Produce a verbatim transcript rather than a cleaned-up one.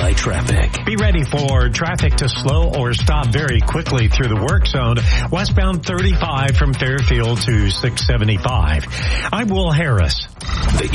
Eye traffic. Be ready for traffic to slow or stop very quickly through the work zone. Westbound thirty-five from Fairfield to six seventy-five. I'm Will Harris. The